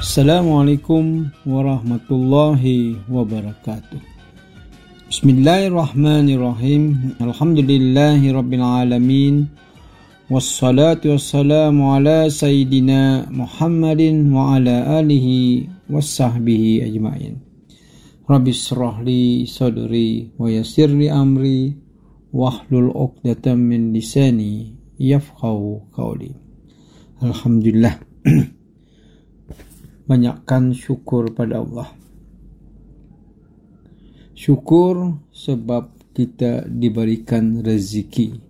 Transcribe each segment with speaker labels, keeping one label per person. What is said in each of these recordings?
Speaker 1: Assalamualaikum warahmatullahi wabarakatuh. Bismillahirrahmanirrahim. Alhamdulillahi rabbil alamin. Wassalatu wassalamu ala sayyidina Muhammadin wa ala alihi wassahbihi ajma'in. Rabbi shrah li sadri wa yassir li amri wahlul 'uqdatam min lisani yafqahu qawli. Alhamdulillah. Banyakkan syukur pada Allah. Syukur sebab kita diberikan rezeki.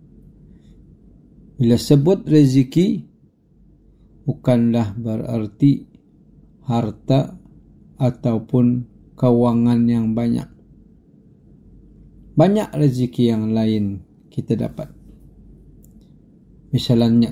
Speaker 1: Bila sebut rezeki, bukanlah berarti harta ataupun kewangan yang banyak. Banyak rezeki yang lain kita dapat. Misalnya,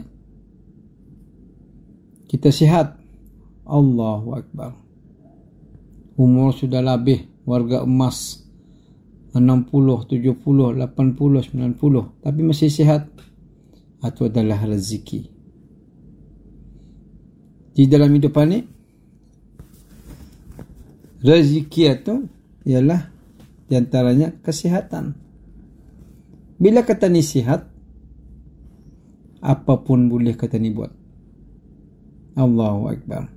Speaker 1: kita sihat. Allahu Akbar. Umur sudah lebih, warga emas 60, 70, 80, 90, tapi masih sihat. Itu adalah rezeki. Di dalam hidup ini, rezeki itu ialah diantaranya kesihatan. Bila kata ni sihat, apapun boleh kata ni buat. Allahu Akbar.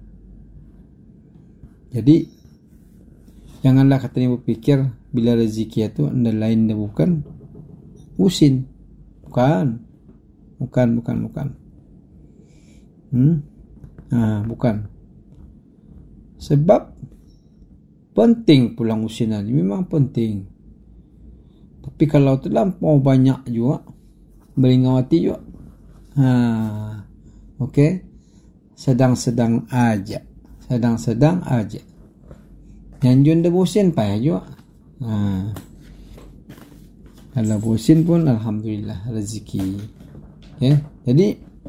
Speaker 1: Jadi, janganlah kata ni berfikir bila rezeki itu anda lain dan bukan usin. Bukan. Bukan. Sebab penting pulang usinan ini, memang penting. Tapi kalau terlampau banyak juga, beringawati juga. Okey. Sedang-sedang aja. Yang jun dah bosin payah juga. Kalau bosin pun alhamdulillah rezeki. Okay? Jadi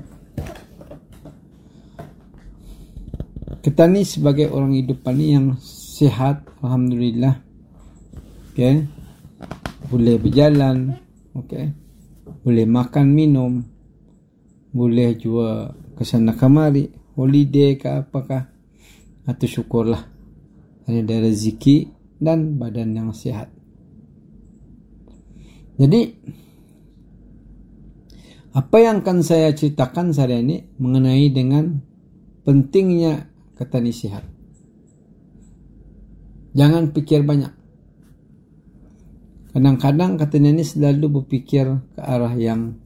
Speaker 1: kita ni sebagai orang hidup ni yang sihat, alhamdulillah. Okay? Boleh berjalan, okay? Boleh makan minum, boleh juga ke sana kemari, holiday ke apakah. Itu syukurlah. Ada rezeki dan badan yang sihat. Jadi, apa yang akan saya ceritakan hari ini mengenai dengan pentingnya kata ni sihat. Jangan fikir banyak. Kadang-kadang kata ni selalu berfikir ke arah yang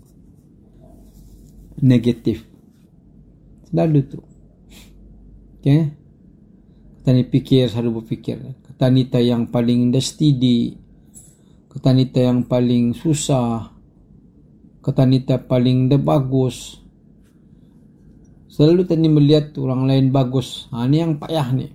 Speaker 1: negatif. Selalu tu. Okay? Kata ni fikir, selalu berfikir. Kata ni yang paling steady. Kata ni yang paling susah. Kata ni paling bagus. Selalu tadi melihat orang lain bagus. Ni yang payah ni.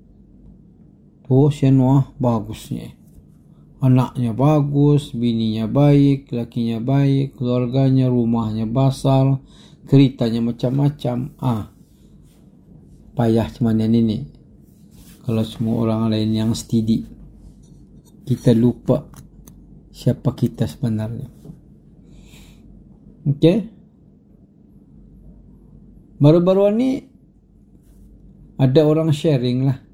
Speaker 1: Siapa bagus ni. Anaknya bagus, bininya baik, lakinya baik, keluarganya, rumahnya besar, keritanya macam-macam. Payah cuman yang ini. Kalau semua orang lain yang steady, kita lupa siapa kita sebenarnya. Okay? Baru-baru ni ada orang sharing lah.